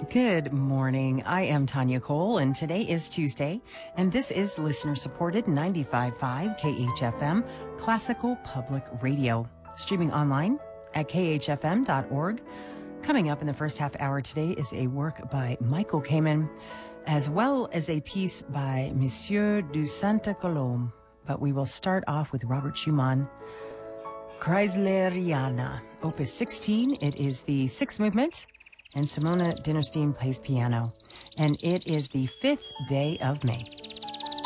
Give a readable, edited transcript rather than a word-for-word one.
Good morning. I am Tanya Cole, and today is Tuesday, and this is listener-supported 95.5 KHFM Classical Public Radio, streaming online at khfm.org. Coming up in the first half hour today is a work by Michael Kamen, as well as a piece by Monsieur du Santa Colombe. But we will start off with Robert Schumann, Kreisleriana, Opus 16. It is the sixth movement, and Simona Dinnerstein plays piano. And it is the 5th day of May.